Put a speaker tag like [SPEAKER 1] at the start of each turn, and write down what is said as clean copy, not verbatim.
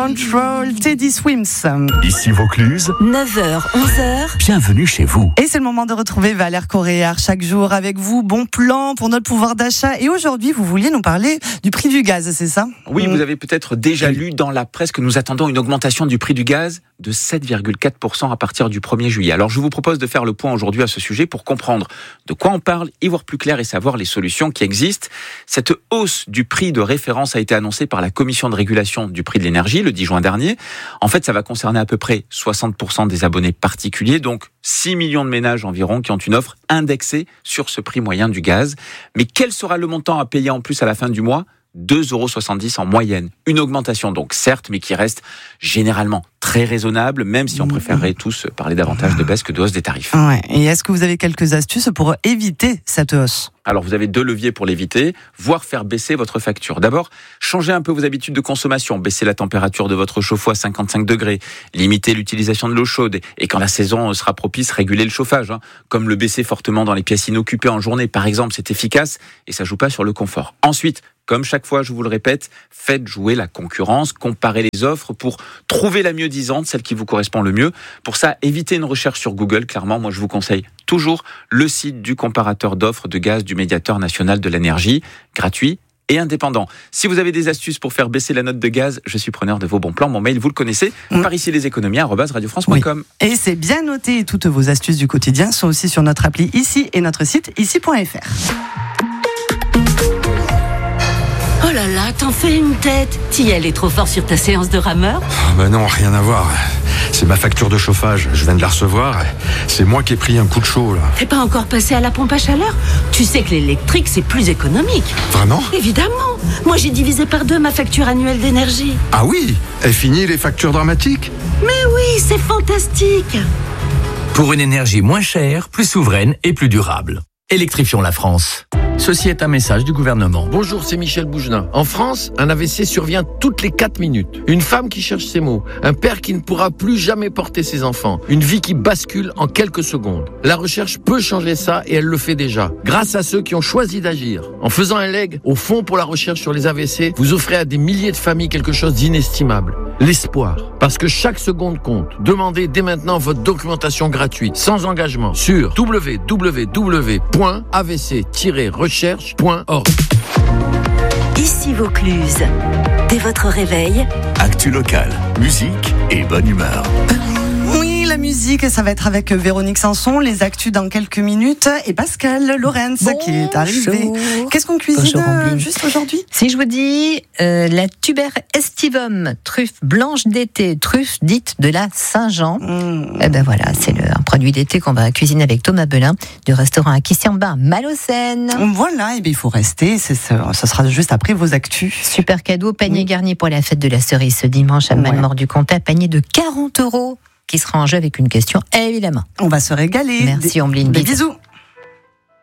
[SPEAKER 1] Control, Teddy Swims.
[SPEAKER 2] Ici Vaucluse,
[SPEAKER 3] 9h, 11h.
[SPEAKER 2] bienvenue chez vous.
[SPEAKER 1] Et c'est le moment de retrouver Valère Coréard chaque jour avec vous. Bon plan pour notre pouvoir d'achat. Et aujourd'hui, vous vouliez nous parler du prix du gaz, c'est ça ?
[SPEAKER 4] Oui, vous avez peut-être déjà lu dans la presse que nous attendons une augmentation du prix du gaz de 7,4% à partir du 1er juillet. Alors je vous propose de faire le point aujourd'hui à ce sujet pour comprendre de quoi on parle, y voir plus clair et savoir les solutions qui existent. Cette hausse du prix de référence a été annoncée par la Commission de régulation du prix de l'énergie le 10 juin dernier. En fait, ça va concerner à peu près 60% des abonnés particuliers, donc 6 millions de ménages environ qui ont une offre indexée sur ce prix moyen du gaz. Mais quel sera le montant à payer en plus à la fin du mois ? 2,70 € en moyenne. Une augmentation donc certes, mais qui reste généralement très raisonnable, même si on préférerait tous parler davantage de baisse que de hausse des tarifs.
[SPEAKER 1] Ouais. Et est-ce que vous avez quelques astuces pour éviter cette hausse ?
[SPEAKER 4] Alors vous avez 2 leviers pour l'éviter, voire faire baisser votre facture. D'abord, changez un peu vos habitudes de consommation, baissez la température de votre chauffe-eau à 55 degrés, limitez l'utilisation de l'eau chaude et quand la saison sera propice, régulez le chauffage, comme le baisser fortement dans les pièces inoccupées en journée par exemple, c'est efficace et ça joue pas sur le confort. Ensuite, comme chaque fois, je vous le répète, faites jouer la concurrence, comparez les offres pour trouver la mieux disante, celle qui vous correspond le mieux. Pour ça, évitez une recherche sur Google. Clairement, moi, je vous conseille toujours le site du comparateur d'offres de gaz du Médiateur national de l'énergie, gratuit et indépendant. Si vous avez des astuces pour faire baisser la note de gaz, je suis preneur de vos bons plans. Mon mail, vous le connaissez, parici-les-économies@radiofrance.com.
[SPEAKER 1] Et c'est bien noté. Toutes vos astuces du quotidien sont aussi sur notre appli ici et notre site ici.fr.
[SPEAKER 3] Oh là là, t'en fais une tête. T'y allais trop fort sur ta séance de rameur ?
[SPEAKER 5] Non, rien à voir. C'est ma facture de chauffage. Je viens de la recevoir. C'est moi qui ai pris un coup de chaud, là.
[SPEAKER 3] T'es pas encore passé à la pompe à chaleur ? Tu sais que l'électrique, c'est plus économique.
[SPEAKER 5] Vraiment ?
[SPEAKER 3] Évidemment. Moi, j'ai divisé par 2 ma facture annuelle d'énergie.
[SPEAKER 5] Ah oui ? Est fini les factures dramatiques ?
[SPEAKER 3] Mais oui, c'est fantastique.
[SPEAKER 2] Pour une énergie moins chère, plus souveraine et plus durable. Électrifions la France. Ceci est un message du gouvernement.
[SPEAKER 6] Bonjour, c'est Michel Bougenin. En France, un AVC survient toutes les 4 minutes. Une femme qui cherche ses mots. Un père qui ne pourra plus jamais porter ses enfants. Une vie qui bascule en quelques secondes. La recherche peut changer ça et elle le fait déjà. Grâce à ceux qui ont choisi d'agir. En faisant un leg au Fonds pour la recherche sur les AVC, vous offrez à des milliers de familles quelque chose d'inestimable. L'espoir. Parce que chaque seconde compte. Demandez dès maintenant votre documentation gratuite, sans engagement, sur www.avc-recherche.org.
[SPEAKER 3] Ici Vaucluse. Dès votre réveil,
[SPEAKER 2] Actu locale, musique et bonne humeur.
[SPEAKER 1] Oui, la musique, ça va être avec Véronique Sanson, les actus dans quelques minutes, et Pascal Lorenz qui est arrivé. Qu'est-ce qu'on cuisine juste aujourd'hui ?
[SPEAKER 7] Si je vous dis la tuber estivum, truffe blanche d'été, truffe dite de la Saint-Jean, eh ben voilà, c'est un produit d'été qu'on va cuisiner avec Thomas Belin du restaurant à Kissiambin, Malocène.
[SPEAKER 1] Voilà, et bien il faut rester, ça sera juste après vos actus.
[SPEAKER 7] Super cadeau, panier garni pour la fête de la cerise ce dimanche à Malemort-du-Comtat, panier de 40 € qui sera en jeu avec une question, évidemment.
[SPEAKER 1] On va se régaler.
[SPEAKER 7] Merci, Ombline.
[SPEAKER 1] Des bisous.